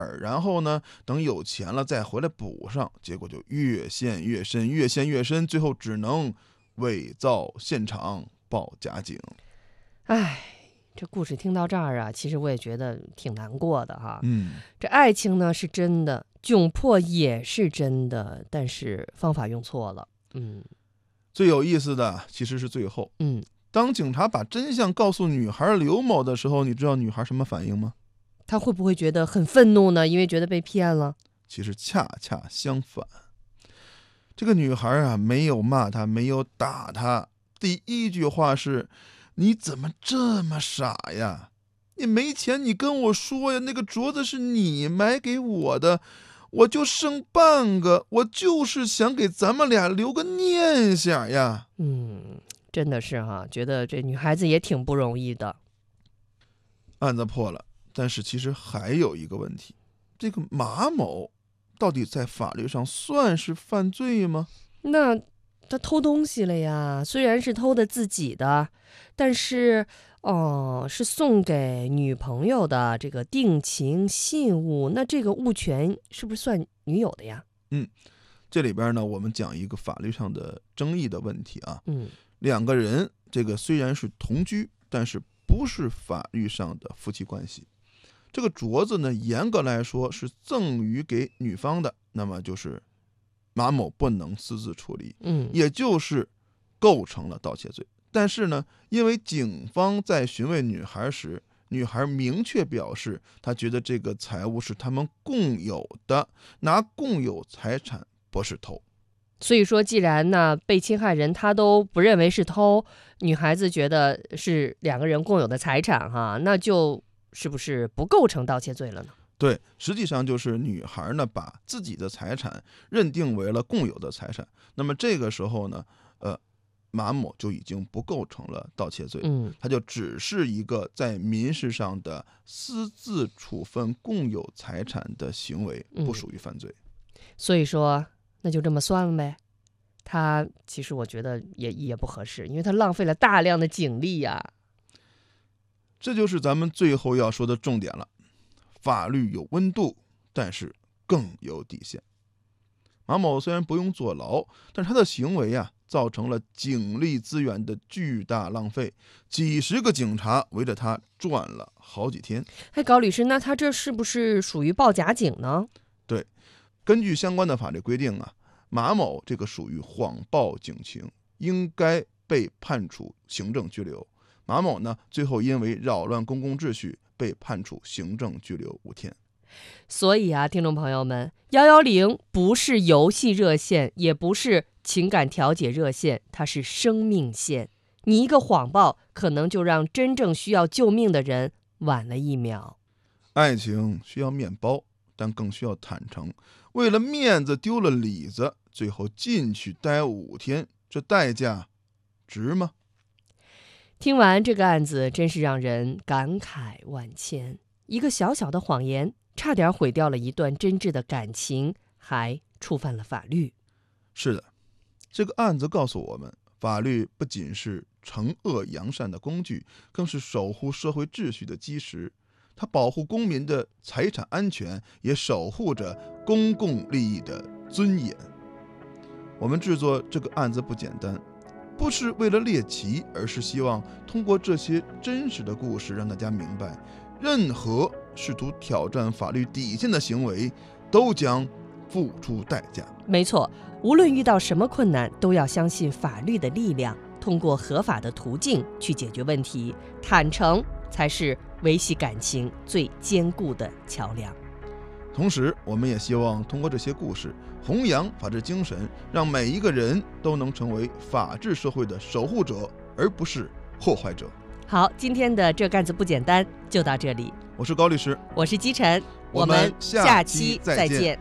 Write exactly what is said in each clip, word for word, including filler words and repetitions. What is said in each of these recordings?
然后呢，等有钱了再回来补上，结果就越陷越深，越陷越深，最后只能伪造现场报假警。 唉，这故事听到这儿啊，其实我也觉得挺难过的哈。 嗯， 这爱情呢是真的，窘迫也是真的，但是方法用错了。嗯， 最有意思的其实是最后， 嗯， 当警察把真相告诉女孩刘某的时候，你知道女孩什么反应吗？ 他会不会觉得很愤怒呢？因为觉得被骗了。 其实恰恰相反，这个女孩啊，没有骂他，没有打他，第一句话是：你怎么这么傻呀？你没钱你跟我说呀，那个镯子是你买给我的，我就剩半个，我就是想给咱们俩留个念想呀。 嗯，真的是哈，觉得这女孩子也挺不容易的。 案子破了，但是其实还有一个问题，这个马某到底在法律上算是犯罪吗？ 那他偷东西了呀，虽然是偷的自己的，但是哦，是送给女朋友的这个定情信物，那这个物权是不是算女友的呀？ 嗯，这里边呢，我们讲一个法律上的争议的问题啊。 嗯， 两个人这个虽然是同居，但是不是法律上的夫妻关系。这个镯子呢，严格来说是赠予给女方的，那么就是马某不能私自处理， 嗯， 也就是构成了盗窃罪。但是呢，因为警方在询问女孩时，女孩明确表示她觉得这个财物是他们共有的，拿共有财产不是偷。 所以说既然呢被侵害人他都不认为是偷，女孩子觉得是两个人共有的财产哈，那就是不是不构成盗窃罪了呢？ 对，实际上就是女孩呢把自己的财产认定为了共有的财产，那么这个时候呢，呃，马某就已经不构成了盗窃罪， 嗯， 他就只是一个在民事上的私自处分共有财产的行为，不属于犯罪。 所以说那就这么算了呗。他其实我觉得也也不合适，因为他浪费了大量的警力呀。 这就是咱们最后要说的重点了。法律有温度，但是更有底线。马某虽然不用坐牢，但是他的行为啊，造成了警力资源的巨大浪费，几十个警察围着他转了好几天。 哎，高律师，那他这是不是属于报假警呢？ 对，根据相关的法律规定啊，马某这个属于谎报警情，应该被判处行政拘留。马某呢，最后因为扰乱公共秩序，被判处行政拘留五天。 所以啊，听众朋友们，一一零不是游戏热线，也不是情感调解热线，它是生命线。你一个谎报，可能就让真正需要救命的人晚了一秒。 爱情需要面包，但更需要坦诚。为了面子丢了里子，最后进去待五天，这代价值吗？ 听完这个案子，真是让人感慨万千。一个小小的谎言，差点毁掉了一段真挚的感情，还触犯了法律。 是的，这个案子告诉我们，法律不仅是惩恶扬善的工具，更是守护社会秩序的基石。它保护公民的财产安全，也守护着公共利益的尊严。我们制作这个案子不简单，不是为了猎奇，而是希望通过这些真实的故事，让大家明白，任何试图挑战法律底线的行为，都将付出代价。 没错，无论遇到什么困难，都要相信法律的力量，通过合法的途径去解决问题。坦诚才是维系感情最坚固的桥梁。 同时，我们也希望通过这些故事，弘扬法治精神，让每一个人都能成为法治社会的守护者，而不是破坏者。 好，今天的这案子不简单就到这里。 我是高律师， 我是基晨， 我们下期再见。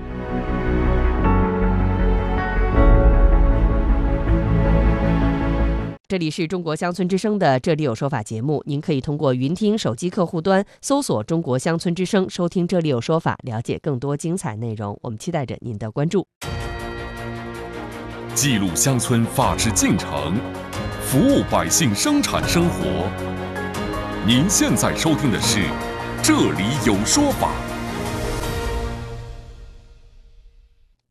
这里是中国乡村之声的这里有说法节目，您可以通过云听手机客户端搜索中国乡村之声，收听这里有说法，了解更多精彩内容。我们期待着您的关注。 记录乡村法治进程，服务百姓生产生活。您现在收听的是这里有说法。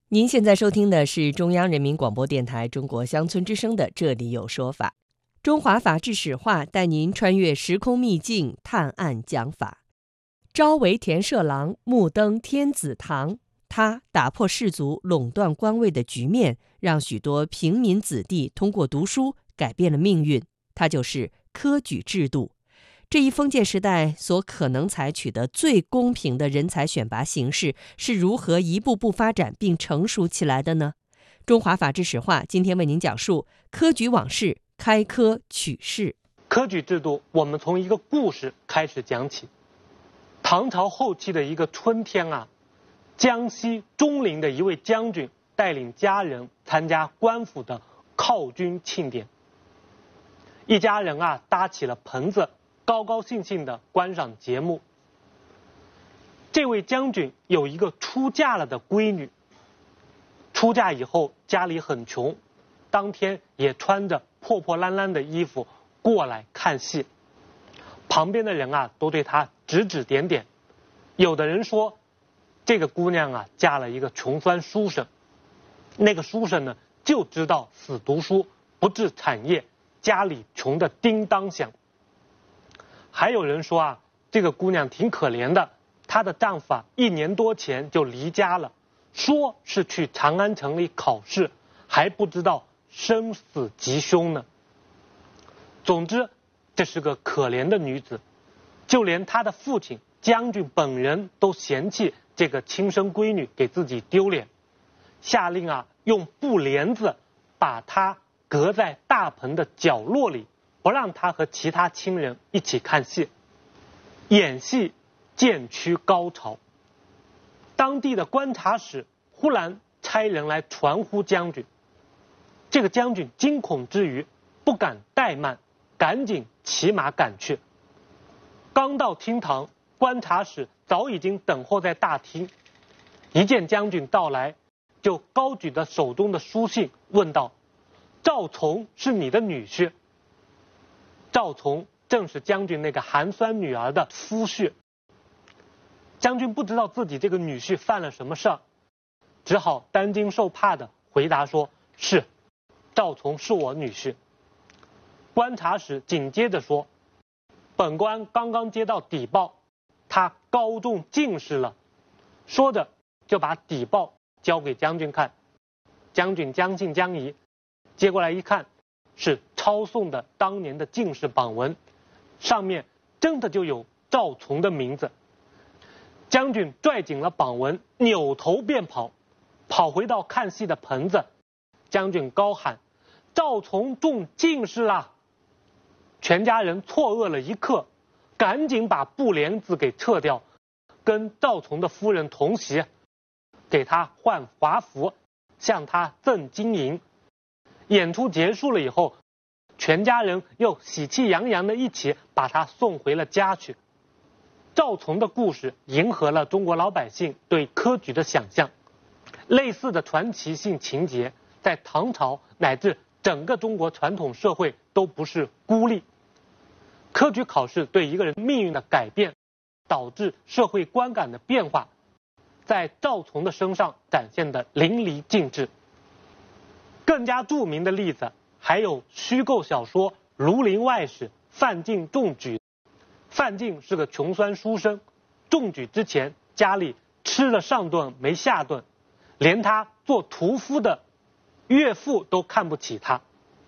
您现在收听的是中央人民广播电台中国乡村之声的《这里有说法》，中华法治史话带您穿越时空秘境，探案讲法。朝为田舍郎，暮登天子堂。他打破士族垄断官位的局面，让许多平民子弟通过读书改变了命运。他就是科举制度。这一封建时代所可能采取的最公平的人才选拔形式是如何一步步发展并成熟起来的呢？中华法治史话今天为您讲述科举往事，开科取士。 科举制度，我们从一个故事开始讲起。唐朝后期的一个春天啊，江西钟陵的一位将军带领家人参加官府的犒军庆典。一家人啊搭起了棚子，高高兴兴地观赏节目。这位将军有一个出嫁了的闺女，出嫁以后家里很穷，当天也穿着破破烂烂的衣服过来看戏。旁边的人啊都对他指指点点，有的人说这个姑娘啊嫁了一个穷酸书生，那个书生呢就知道死读书不治产业，家里穷得叮当响。还有人说啊，这个姑娘挺可怜的，她的丈夫啊一年多前就离家了，说是去长安城里考试，还不知道生死吉凶呢。总之，这是个可怜的女子，就连她的父亲将军本人都嫌弃这个亲生闺女给自己丢脸，下令啊用布帘子把她隔在大棚的角落里，不让她和其他亲人一起看戏。演戏渐趋高潮，当地的观察使忽然差人来传呼将军，这个将军惊恐之余不敢怠慢，赶紧骑马赶去。刚到厅堂，观察使早已经等候在大厅，一见将军到来，就高举着手中的书信问道：赵从是你的女婿？赵从正是将军那个寒酸女儿的夫婿。将军不知道自己这个女婿犯了什么事儿，只好担惊受怕地回答说：是，赵从是我女婿。观察使紧接着说：本官刚刚接到底报，他高中进士了。说着就把底报交给将军看。将军将信将疑，接过来一看，是抄送的当年的进士榜文，上面真的就有赵从的名字。将军拽紧了榜文，扭头便跑，跑回到看戏的棚子。将军高喊：赵从中进士啦！全家人错愕了一刻，赶紧把布帘子给撤掉，跟赵从的夫人同席，给他换华服，向他赠金银。演出结束了以后，全家人又喜气洋洋的一起把他送回了家去。赵从的故事迎合了中国老百姓对科举的想象。类似的传奇性情节在唐朝乃至整个中国传统社会都不是孤立。科举考试对一个人命运的改变，导致社会观感的变化，在赵从的身上展现得淋漓尽致。更加著名的例子还有虚构小说《庐陵外史》范进中举。范进是个穷酸书生，中举之前家里吃了上顿没下顿，连他做屠夫的岳父都看不起他。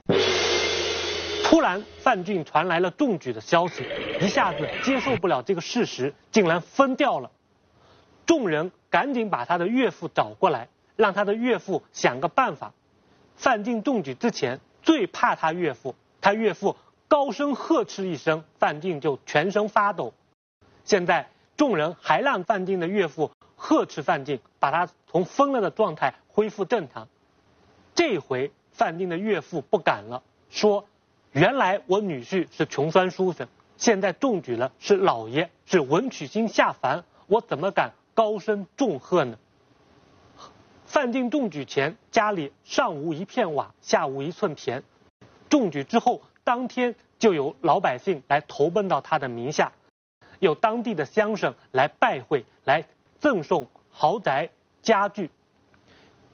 突然范进传来了中举的消息，一下子接受不了这个事实，竟然疯掉了。众人赶紧把他的岳父找过来，让他的岳父想个办法。范进中举之前最怕他岳父，他岳父高声呵斥一声，范进就全身发抖。现在众人还让范进的岳父呵斥范进，把他从疯了的状态恢复正常。这回范进的岳父不敢了，说：原来我女婿是穷酸书生，现在中举了是老爷，是文曲星下凡，我怎么敢高声重贺呢？范进中举前家里上无一片瓦，下无一寸田，中举之后当天就有老百姓来投奔到他的名下，有当地的乡绅来拜会，来赠送豪宅家具。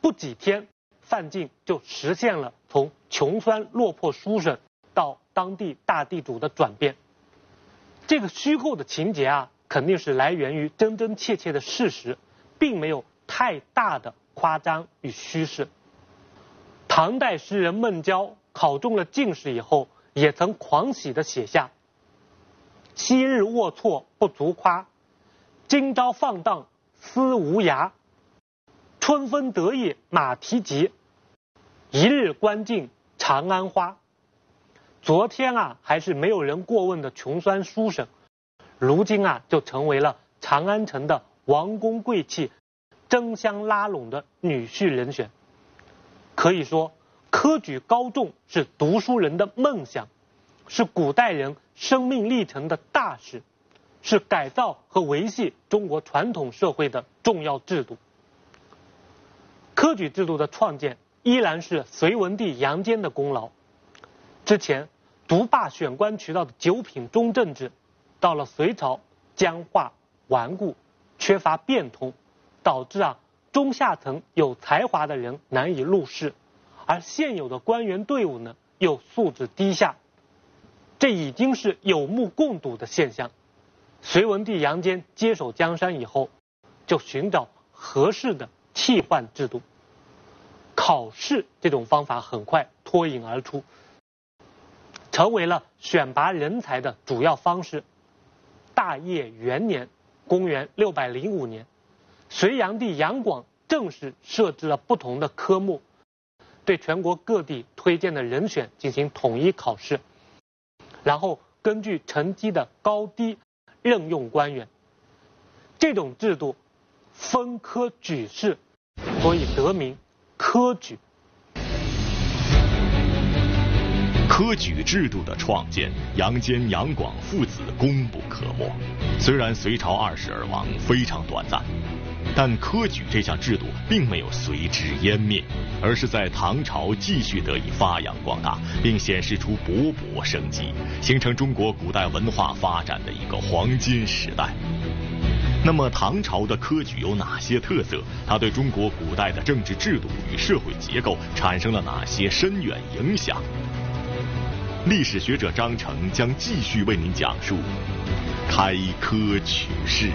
不几天，范进就实现了从穷酸落魄书生到当地大地主的转变。这个虚构的情节啊，肯定是来源于真真切切的事实，并没有太大的夸张与虚饰。唐代诗人孟郊考中了进士以后，也曾狂喜地写下：昔日龌龊不足夸，今朝放荡思无涯。春风得意马蹄疾，一日关尽长安花。昨天啊还是没有人过问的穷酸书生，如今啊就成为了长安城的王公贵戚争相拉拢的女婿人选。可以说，科举高中是读书人的梦想，是古代人生命历程的大事，是改造和维系中国传统社会的重要制度。科举制度的创建依然是隋文帝杨坚的功劳。之前独霸选官渠道的九品中正制，到了隋朝僵化顽固，缺乏变通，导致啊中下层有才华的人难以入仕，而现有的官员队伍呢又素质低下，这已经是有目共睹的现象。隋文帝杨坚接手江山以后，就寻找合适的替换制度。考试这种方法很快脱颖而出，成为了选拔人才的主要方式。大业元年，公元六百零五年，隋炀帝杨广正式设置了不同的科目，对全国各地推荐的人选进行统一考试，然后根据成绩的高低任用官员。这种制度分科举试，所以得名科举。 科举制度的创建，杨坚、杨广父子功不可没。虽然隋朝二世而亡，非常短暂，但科举这项制度并没有随之湮灭，而是在唐朝继续得以发扬光大，并显示出勃勃生机，形成中国古代文化发展的一个黄金时代。那么唐朝的科举有哪些特色？它对中国古代的政治制度与社会结构产生了哪些深远影响？历史学者张成将继续为您讲述开科取士。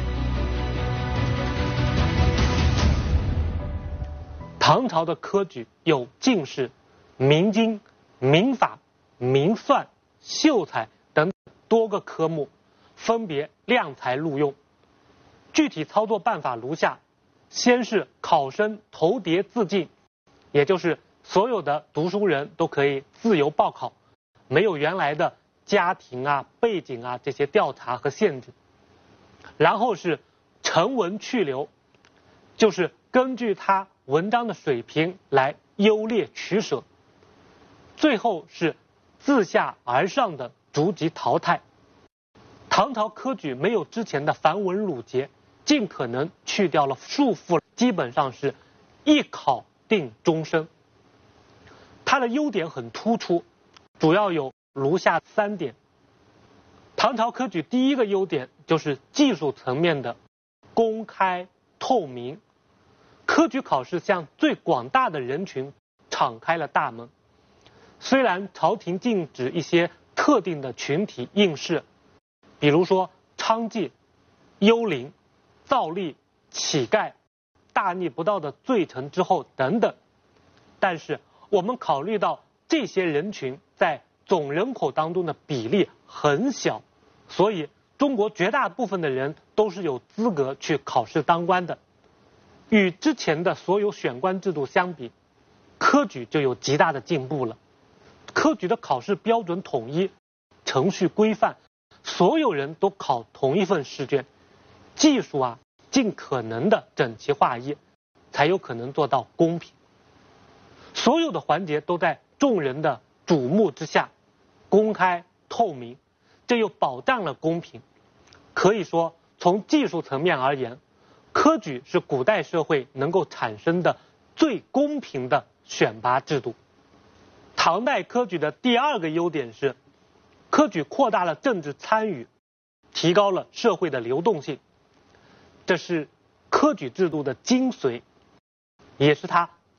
唐朝的科举有进士、明经、民法、民算、秀才等多个科目，分别量才录用。具体操作办法如下：先是考生投牒自进，也就是所有的读书人都可以自由报考，没有原来的家庭啊、背景啊这些调查和限制。然后是成文去留，就是根据他文章的水平来优劣取舍。最后是自下而上的逐级淘汰。唐朝科举没有之前的繁文缛节，尽可能去掉了束缚，基本上是一考定终身。它的优点很突出，主要有如下三点。唐朝科举第一个优点就是技术层面的公开透明。科举考试向最广大的人群敞开了大门。虽然朝廷禁止一些特定的群体应试，比如说娼妓、幽灵、造吏、乞丐、大逆不道的罪臣之后等等，但是我们考虑到这些人群在总人口当中的比例很小，所以中国绝大部分的人都是有资格去考试当官的。与之前的所有选官制度相比，科举就有极大的进步了。科举的考试标准统一，程序规范，所有人都考同一份试卷，技术啊尽可能的整齐划一，才有可能做到公平。所有的环节都在众人的瞩目之下，公开透明，这又保障了公平。可以说，从技术层面而言，科举是古代社会能够产生的最公平的选拔制度。唐代科举的第二个优点是，科举扩大了政治参与，提高了社会的流动性。这是科举制度的精髓，也是它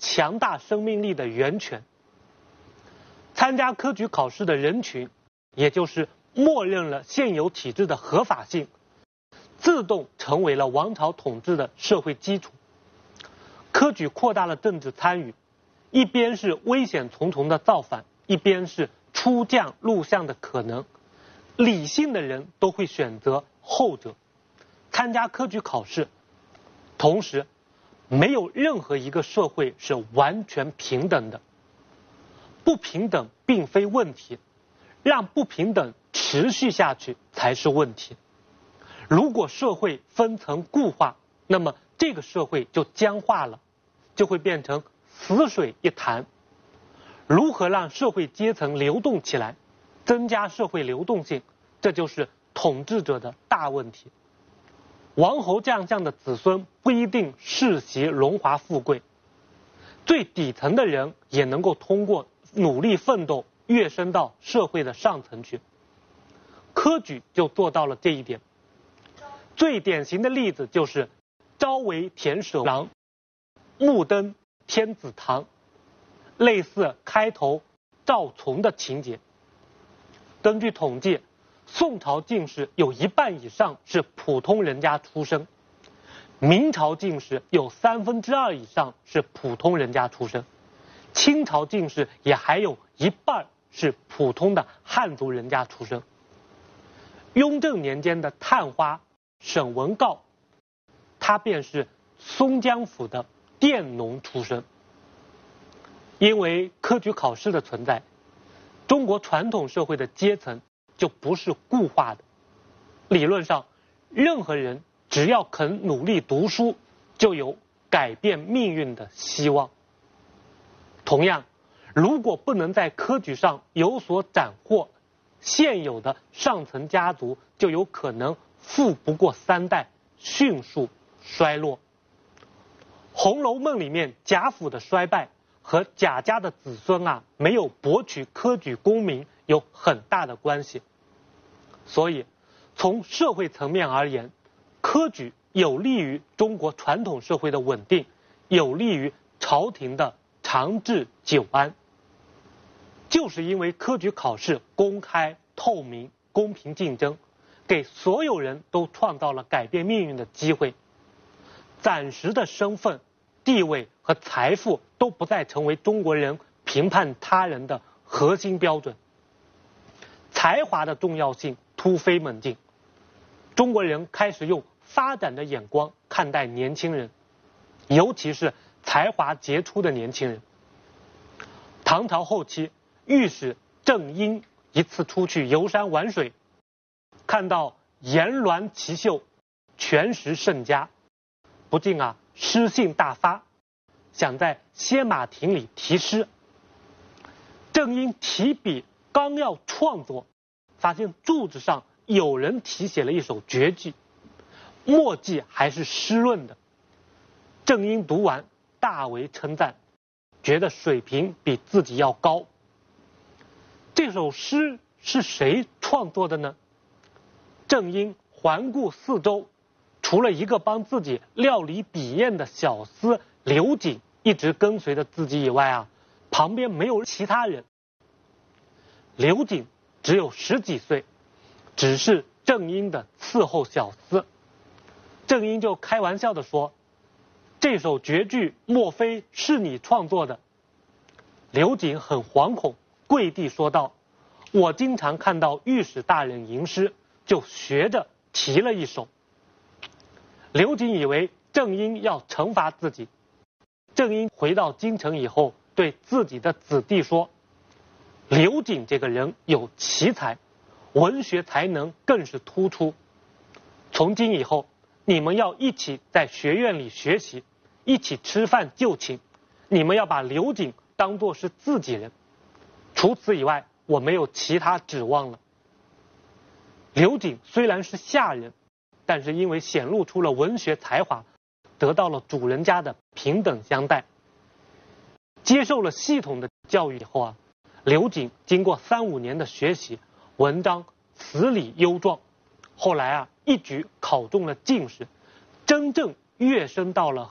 强大生命力的源泉。参加科举考试的人群，也就是默认了现有体制的合法性，自动成为了王朝统治的社会基础。科举扩大了政治参与，一边是危险重重的造反，一边是出将入相的可能。理性的人都会选择后者，参加科举考试。同时，没有任何一个社会是完全平等的。不平等并非问题，让不平等持续下去才是问题。如果社会分层固化，那么这个社会就僵化了，就会变成死水一潭。如何让社会阶层流动起来，增加社会流动性，这就是统治者的大问题。王侯将相的子孙不一定世袭荣华富贵，最底层的人也能够通过努力奋斗跃升到社会的上层去。科举就做到了这一点。最典型的例子就是朝为田舍郎，暮登天子堂，类似开头赵崇的情节。根据统计，宋朝进士有一半以上是普通人家出身，明朝进士有三分之二以上是普通人家出身，清朝进士也还有一半是普通的汉族人家出身。雍正年间的探花沈文诰，他便是松江府的佃农出身。因为科举考试的存在，中国传统社会的阶层就不是固化的。理论上，任何人只要肯努力读书，就有改变命运的希望。同样，如果不能在科举上有所斩获，现有的上层家族就有可能富不过三代，迅速衰落。《红楼梦》里面贾府的衰败和贾家的子孙啊没有博取科举功名有很大的关系。所以，从社会层面而言，科举有利于中国传统社会的稳定，有利于朝廷的长治久安。就是因为科举考试公开、透明、公平竞争，给所有人都创造了改变命运的机会。暂时的身份、地位和财富都不再成为中国人评判他人的核心标准。才华的重要性突飞猛进，中国人开始用发展的眼光看待年轻人，尤其是才华杰出的年轻人。唐朝后期，御史郑英一次出去游山玩水，看到颜鸾奇秀，全识甚佳，不禁啊诗兴大发，想在歇马亭里题诗。郑英提笔刚要创作，发现柱子上有人题写了一首绝句，墨迹还是湿润的。郑英读完大为称赞，觉得水平比自己要高。这首诗是谁创作的呢？郑英环顾四周，除了一个帮自己料理笔砚的小厮刘瑾一直跟随着自己以外啊，旁边没有其他人。刘瑾只有十几岁，只是郑英的伺候小厮。郑英就开玩笑地说：“这首绝句莫非是你创作的？”刘瑾很惶恐，跪地说道：“我经常看到御史大人吟诗，就学着题了一首。”刘瑾以为郑英要惩罚自己。郑英回到京城以后，对自己的子弟说：“刘瑾这个人有奇才，文学才能更是突出。从今以后，你们要一起在学院里学习，一起吃饭就寝。你们要把刘瑾当作是自己人。除此以外，我没有其他指望了。”刘瑾虽然是下人，但是因为显露出了文学才华，得到了主人家的平等相待。接受了系统的教育以后啊，刘瑾经过三五年的学习，文章词理优壮，后来啊一举考中了进士，真正跃升到了